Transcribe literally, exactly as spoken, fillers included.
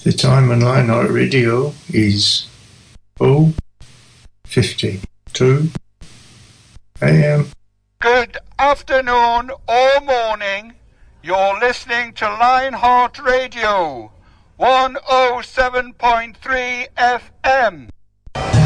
The time on Lionheart Radio is oh fifty-two a m. Good afternoon or morning. You're listening to Lionheart Radio, one oh seven point three F M.